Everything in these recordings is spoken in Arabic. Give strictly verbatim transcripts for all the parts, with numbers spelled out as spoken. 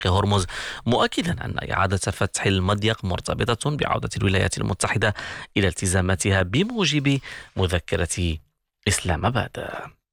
هرمز، مؤكدا أن إعادة فتح المضيق مرتبطة بعودة الولايات المتحدة إلى التزاماتها بموجب مذكرة إسلام آباد.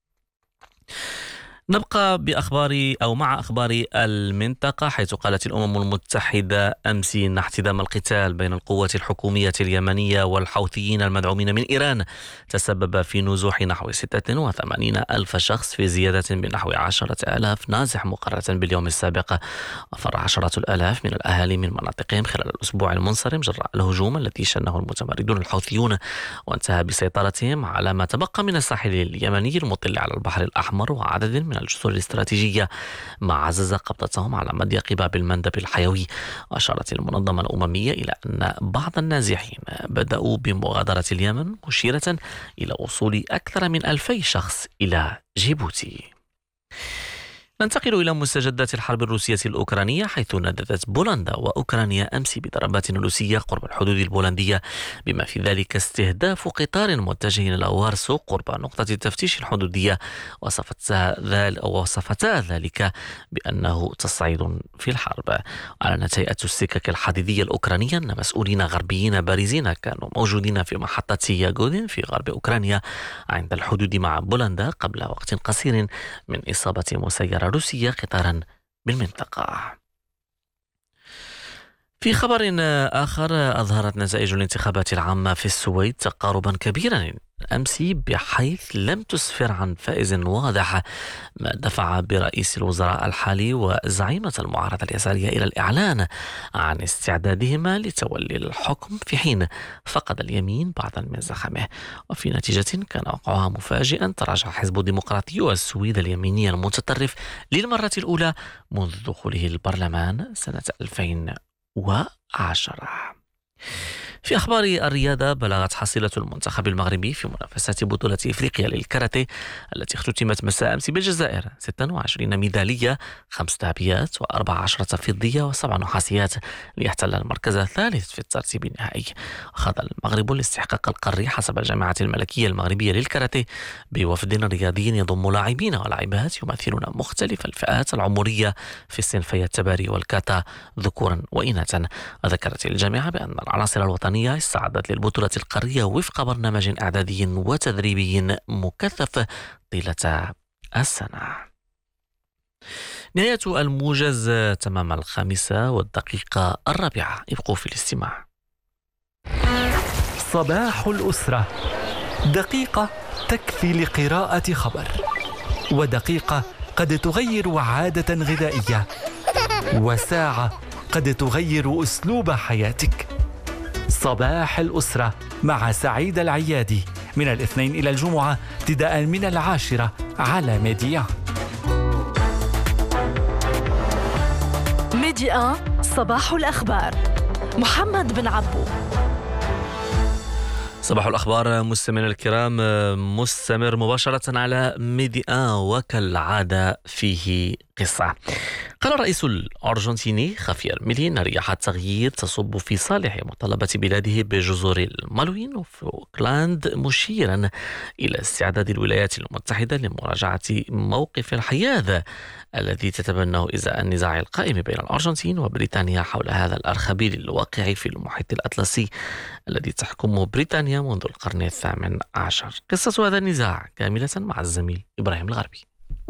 نبقى بأخبار أو مع أخبار المنطقة، حيث قالت الأمم المتحدة أمس إن احتدام القتال بين القوات الحكومية اليمنية والحوثيين المدعومين من إيران تسبب في نزوح نحو ستة وثمانين ألف شخص، في زيادة بنحو عشرة آلاف نازح مقارنة باليوم السابق. وفر عشرات الآلاف من الأهالي من مناطقهم خلال الأسبوع المنصرم جراء الهجوم الذي شنه المتمردون الحوثيون، وانتهى بسيطرتهم على ما تبقى من الساحل اليمني المطل على البحر الأحمر وعدد من الجسور الاستراتيجية، ما عزز قبضتهم على مضيق باب المندب الحيوي. وأشارت المنظمة الأممية إلى أن بعض النازحين بدأوا بمغادرة اليمن، مشيرة إلى وصول أكثر من ألفي شخص إلى جيبوتي. ننتقل إلى مستجدات الحرب الروسية الأوكرانية، حيث نددت بولندا وأوكرانيا أمس بضربات روسية قرب الحدود البولندية، بما في ذلك استهداف قطار متجه إلى وارسو قرب نقطة التفتيش الحدودية، وصفتا ذلك بأنه تصعيد في الحرب. أعلنت هيئة السكك الحديدية الأوكرانية أن مسؤولين غربيين بارزين كانوا موجودين في محطة ياغودين في غرب أوكرانيا عند الحدود مع بولندا قبل وقت قصير من إصابة مسيرة روسية قطارا بالمنطقة. في خبر آخر، أظهرت نتائج الانتخابات العامة في السويد تقاربا كبيرا أمس، بحيث لم تسفر عن فائز واضح، ما دفع برئيس الوزراء الحالي وزعيمة المعارضة اليسارية إلى الإعلان عن استعدادهما لتولي الحكم، في حين فقد اليمين بعضا من زخمه. وفي نتيجة كان وقعها مفاجئا، تراجع حزب الديمقراطي السويد اليميني المتطرف للمرة الأولى منذ دخوله البرلمان سنة ألفين وعشرة. في أخبار الرياضة، بلغت حصيلة المنتخب المغربي في منافسات بطولة إفريقيا للكاراتيه التي اختتمت مساء أمس بالجزائر ستة وعشرين ميدالية، خمس ذهبيات وأربع عشرة فضية وسبع نحاسيات، ليحتل المركز الثالث في الترتيب النهائي. أخذ المغرب الاستحقاق القاري حسب الجامعة الملكية المغربية للكاراتيه بوفد رياضي يضم لاعبين ولاعبات يمثلون مختلف الفئات العمرية في الصنفي التباري والكاتا ذكورا وإناثا. وذكرت الجامعة بأن العناصر الوطنية استعدت للبطولة القارية وفق برنامج إعدادي وتدريبي مكثف طيلة السنة. نهاية الموجز تمام الخامسة والدقيقة الرابعة. ابقوا في الاستماع. صباح الأسرة، دقيقة تكفي لقراءة خبر، ودقيقة قد تغير عادة غذائية، وساعة قد تغير أسلوب حياتك. صباح الأسرة مع سعيد العيادي، من الاثنين إلى الجمعة ابتداء من العاشرة على ميديا. ميديا صباح الأخبار، محمد بن عبو. صباح الأخبار مستمعينا الكرام، مستمر مباشرة على ميديا، وكالعادة فيه قصة. قال الرئيس الأرجنتيني خافير ميلي أن رياح التغيير تصب في صالح مطالبة بلاده بجزر المالوين وفوكلاند، مشيرا إلى استعداد الولايات المتحدة لمراجعة موقف الحياد الذي تتبناه إزاء النزاع القائم بين الأرجنتين وبريطانيا حول هذا الأرخبيل الواقع في المحيط الأطلسي الذي تحكمه بريطانيا منذ القرن الثامن عشر. قصة هذا النزاع كاملة مع الزميل إبراهيم الغربي.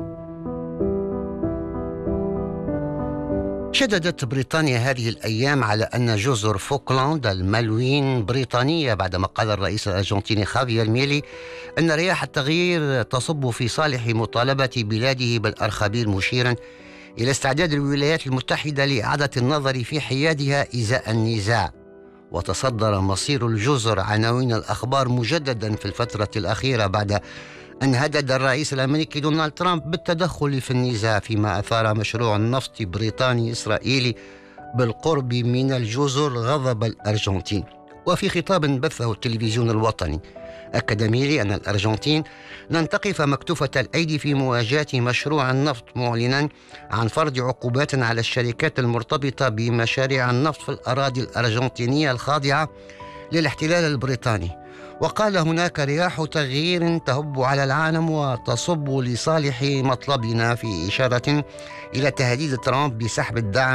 شددت بريطانيا هذه الأيام على أن جزر فوكلاند المالوين بريطانية، بعدما قال الرئيس الأرجنتيني خافير ميلي أن رياح التغيير تصب في صالح مطالبة بلاده بالأرخبيل، مشيرا إلى استعداد الولايات المتحدة لإعادة النظر في حيادها إزاء النزاع. وتصدر مصير الجزر عناوين الأخبار مجددا في الفترة الأخيرة، بعد أن هدد الرئيس الأمريكي دونالد ترامب بالتدخل في النزاع، فيما أثار مشروع نفطي بريطاني إسرائيلي بالقرب من الجزر غضب الأرجنتين. وفي خطاب بثه التلفزيون الوطني، أكد ميلي أن الأرجنتين لن تقف مكتوفة الأيدي في مواجهة مشروع النفط، معلنا عن فرض عقوبات على الشركات المرتبطة بمشاريع النفط في الأراضي الأرجنتينية الخاضعة للاحتلال البريطاني. وقال هناك رياح تغيير تهب على العالم وتصب لصالح مطلبنا، في إشارة إلى تهديد ترامب بسحب الدعم